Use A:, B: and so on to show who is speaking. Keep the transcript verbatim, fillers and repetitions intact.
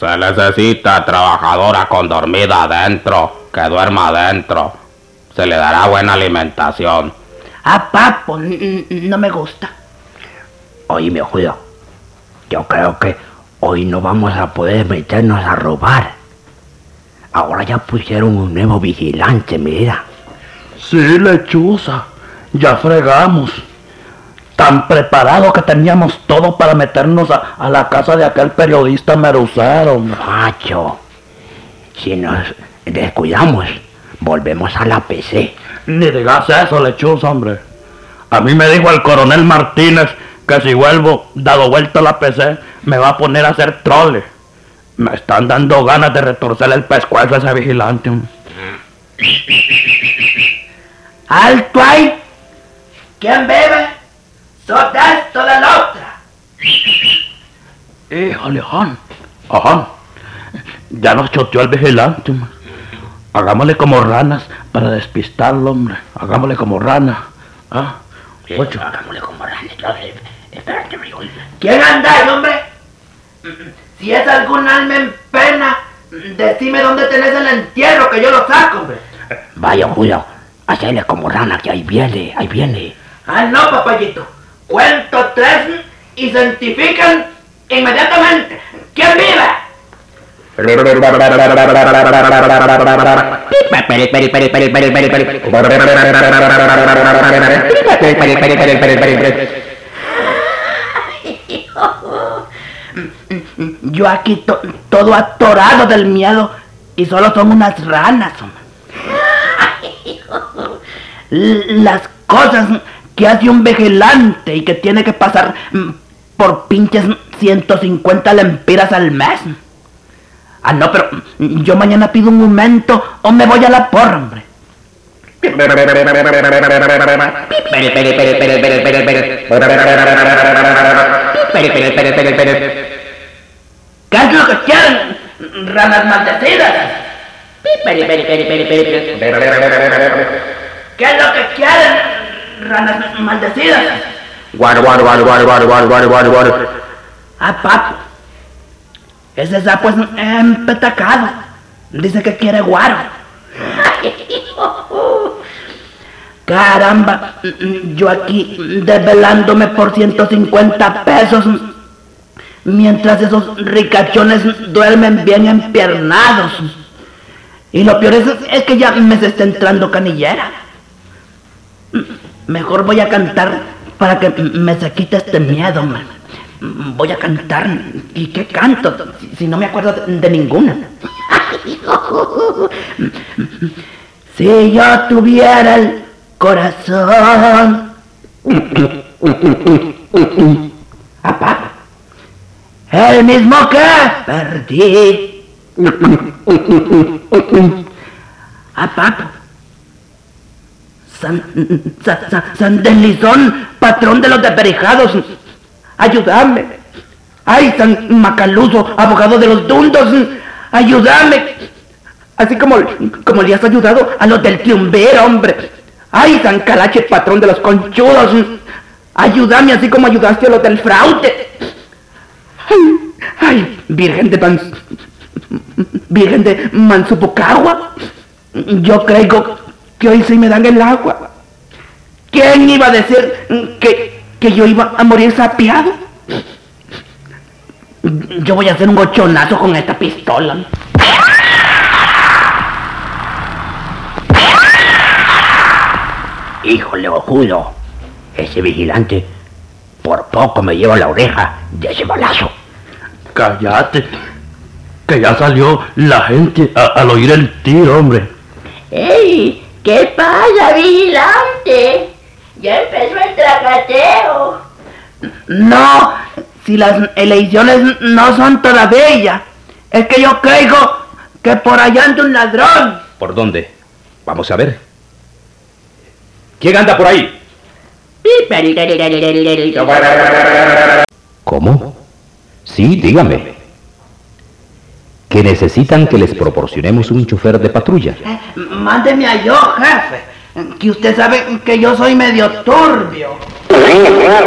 A: Se necesita trabajadora con dormida adentro, que duerma adentro. Se le dará buena alimentación.
B: Ah, papo, n- no me gusta.
C: Oíme, Julio, yo creo que hoy no vamos a poder meternos a robar. Ahora ya pusieron un nuevo vigilante, mira.
D: Sí, lechuza, ya fregamos. Tan preparado que teníamos todo para meternos a, a la casa de aquel periodista meruzero.
C: Macho, si nos descuidamos, volvemos a la P C.
D: Ni digas eso, lechuza, hombre. A mí me dijo el coronel Martínez que si vuelvo dado vuelta a la P C, me va a poner a hacer trole. Me están dando ganas de retorcerle el pescuezo a ese vigilante.
B: ¡Alto ahí! ¿Quién bebe? ¡Sos de esto de la otra!
D: Híjole, Juan. Ajá. Ya nos choteó el vigilante. Man. Hagámosle como ranas para despistarlo, hombre. Hagámosle como rana. ¿Ah?
C: Sí,
D: Ocho.
C: hagámosle como rana, entonces. Espérate, amigo.
B: ¿Quién anda ahí, hombre? Si es algún alma en pena, decime dónde tenés el entierro, que yo lo saco, hombre.
C: Vaya, Julio, hacele como rana, que ahí viene, ahí viene.
B: Ah, no, papayito. Cuento tres y se identifican inmediatamente. ¿Quién vive? Yo aquí to- todo atorado del miedo y solo son unas ranas, hombre. L- Las cosas que hace un vigilante y que tiene que pasar mm, por pinches ciento cincuenta lempiras al mes. Ah, no, pero mm, yo mañana pido un aumento o me voy a la porra, hombre. ¿Qué es lo que quieren, ranas maldecidas? ¿Qué es lo que quieren, ranas maldecidas?
A: Guaro, guaro, guaro, guaro, guaro, guaro, guaro, guaro, guaro.
B: Ah, papo. Ese sapo es empetacado. Dice que quiere guaro. Caramba, yo aquí desvelándome por ciento cincuenta pesos, mientras esos ricachones duermen bien empiernados. Y lo peor es, es que ya me se está entrando canillera. Mejor voy a cantar para que me se quite este miedo, man. Voy a cantar. ¿Y qué canto? Si, si no me acuerdo de, de ninguna. Si yo tuviera el corazón. Ah, papá. El mismo que perdí. Ah, papá. San, San, San, San Deslizón, patrón de los desperijados, ayúdame. Ay, San Macaluso, abogado de los dundos, ayúdame. Así como, como le has ayudado a los del triunvero, hombre. Ay, San Calache, patrón de los conchudos, ayúdame así como ayudaste a los del fraude. Ay, ay, Virgen de Mans... Virgen de Mansupocagua, yo creo que hoy sí me dan el agua. ¿Quién iba a decir que, que yo iba a morir sapeado? Yo voy a hacer un gochonazo con esta pistola.
C: Híjole, ojudo, ese vigilante por poco me lleva la oreja de ese balazo.
D: Cállate, que ya salió la gente a- al oír el tiro, hombre.
E: ¡Ey! ¿Qué pasa, vigilante? Ya empezó el tracateo.
B: No, si las elecciones no son todavía, es que yo creo que por allá anda un ladrón.
A: ¿Por dónde? Vamos a ver. ¿Quién anda por ahí?
F: ¿Cómo? Sí, dígame. ¿Que necesitan que les proporcionemos un chofer de patrulla?
B: Eh, mándeme a yo, jefe, que usted sabe que yo soy medio turbio.